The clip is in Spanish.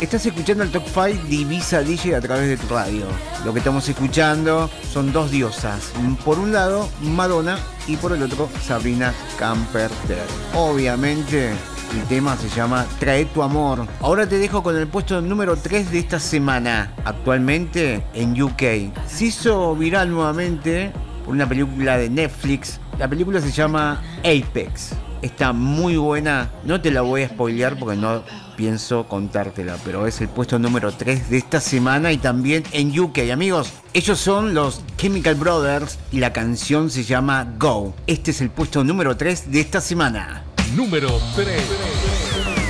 Estás escuchando el Top 5 de Ibiza DJ a través de tu radio. Lo que estamos escuchando son dos diosas. Por un lado, Madonna, y por el otro, Sabrina Carpenter. Obviamente, el tema se llama Trae tu amor. Ahora te dejo con el puesto número 3 de esta semana. Actualmente en UK. Se hizo viral nuevamente por una película de Netflix. La película se llama Apex. Está muy buena. No te la voy a spoilear porque no pienso contártela, pero es el puesto número 3 de esta semana y también en UK. Amigos, ellos son los Chemical Brothers y la canción se llama Go. Este es el puesto número 3 de esta semana. Número 3.